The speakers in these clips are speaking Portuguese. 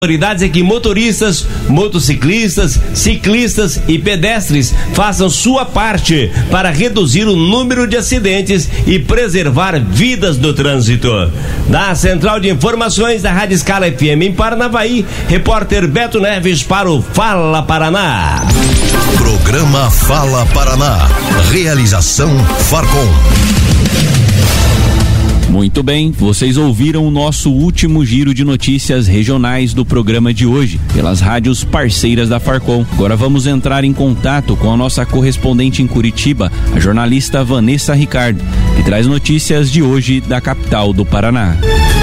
Autoridades é que motoristas, motociclistas, ciclistas e pedestres façam sua parte para reduzir o número de acidentes e preservar vidas do trânsito. Da Central de Informações da Rádio Escala FM em Paranavaí, repórter Beto Neves para o Fala Paraná. Programa Fala Paraná. Realização Farcom. Muito bem, vocês ouviram o nosso último giro de notícias regionais do programa de hoje, pelas rádios parceiras da Farcom. Agora vamos entrar em contato com a nossa correspondente em Curitiba, a jornalista Vanessa Ricardo, que traz notícias de hoje da capital do Paraná.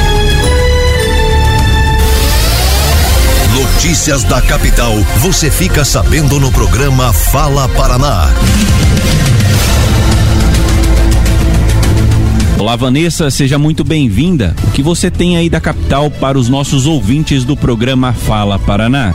Notícias da capital, você fica sabendo no programa Fala Paraná. Olá, Vanessa, seja muito bem-vinda. O que você tem aí da capital para os nossos ouvintes do programa Fala Paraná?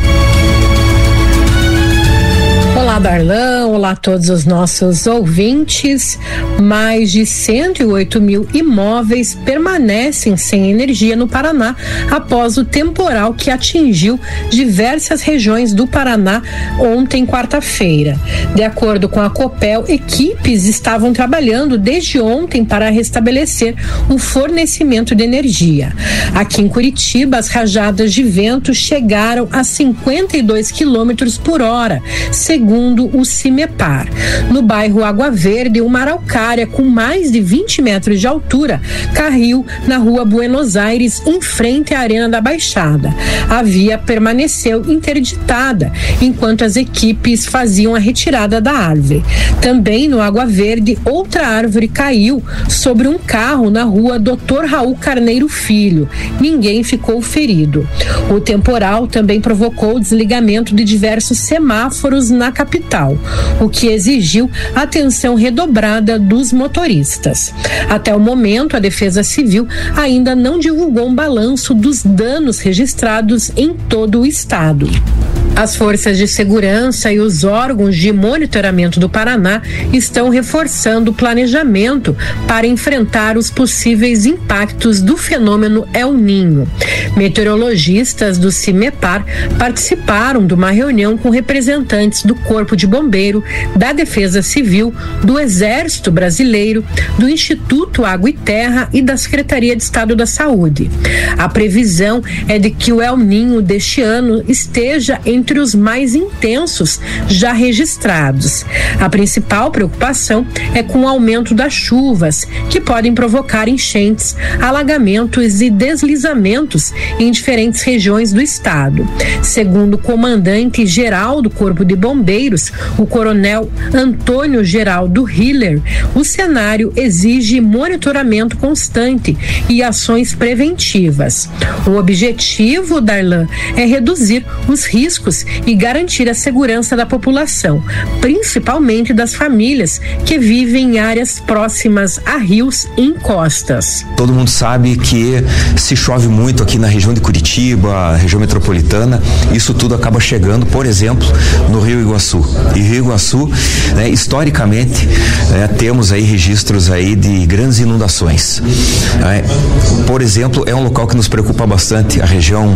Olá, Darlan, olá a todos os nossos ouvintes. Mais de 108 mil imóveis permanecem sem energia no Paraná após o temporal que atingiu diversas regiões do Paraná ontem, quarta-feira. De acordo com a Copel, equipes estavam trabalhando desde ontem para restabelecer o fornecimento de energia. Aqui em Curitiba, as rajadas de vento chegaram a 52 quilômetros por hora, segundo o CIMEPAR. No bairro Água Verde, uma araucária com mais de 20 metros de altura caiu na rua Buenos Aires, em frente à Arena da Baixada. A via permaneceu interditada enquanto as equipes faziam a retirada da árvore. Também no Água Verde, outra árvore caiu sobre um carro na rua Dr. Raul Carneiro Filho. Ninguém ficou ferido. O temporal também provocou o desligamento de diversos semáforos na capital, o que exigiu atenção redobrada dos motoristas. Até o momento, a Defesa Civil ainda não divulgou um balanço dos danos registrados em todo o estado. As forças de segurança e os órgãos de monitoramento do Paraná estão reforçando o planejamento para enfrentar os possíveis impactos do fenômeno El Niño. Meteorologistas do CIMEPAR participaram de uma reunião com representantes do Corpo de Bombeiro, da Defesa Civil, do Exército Brasileiro, do Instituto Água e Terra e da Secretaria de Estado da Saúde. A previsão é de que o El Niño deste ano esteja entre os mais intensos já registrados. A principal preocupação é com o aumento das chuvas, que podem provocar enchentes, alagamentos e deslizamentos em diferentes regiões do estado. Segundo o comandante-geral do Corpo de Bombeiros, o coronel Antônio Geraldo Hiller, o cenário exige monitoramento constante e ações preventivas. O objetivo, Darlan, é reduzir os riscos e garantir a segurança da população, principalmente das famílias que vivem em áreas próximas a rios e encostas. Todo mundo sabe que se chove muito aqui na região de Curitiba, região metropolitana, isso tudo acaba chegando, por exemplo, no Rio Iguaçu. E Rio Iguaçu, historicamente, temos aí registros aí de grandes inundações. Por exemplo, é um local que nos preocupa bastante, a região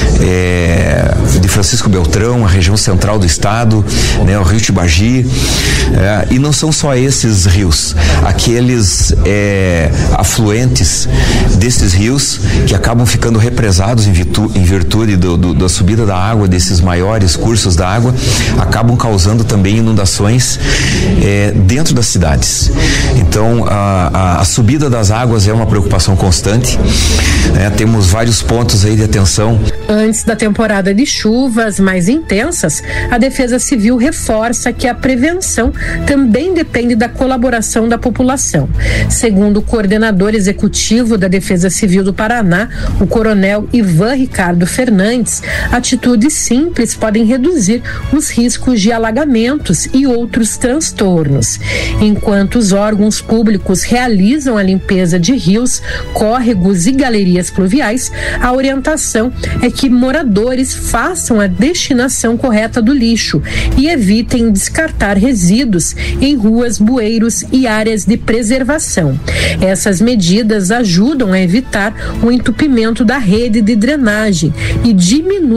de Francisco Beltrão, a região central do estado, o Rio Tibagi, e não são só esses rios, aqueles afluentes desses rios que acabam ficando represados em virtude da subida da água, desses maiores cursos da água, acabam causando também inundações dentro das cidades. Então, a subida das águas é uma preocupação constante, temos vários pontos aí de atenção. Antes da temporada de chuvas mais intensas, a Defesa Civil reforça que a prevenção também depende da colaboração da população. Segundo o coordenador executivo da Defesa Civil do Paraná, o coronel Ivan Ricardo Fernandes, atitudes simples podem reduzir os riscos de alagamentos e outros transtornos. Enquanto os órgãos públicos realizam a limpeza de rios, córregos e galerias pluviais, a orientação é que moradores façam façam a destinação correta do lixo e evitem descartar resíduos em ruas, bueiros e áreas de preservação. Essas medidas ajudam a evitar o entupimento da rede de drenagem e diminuem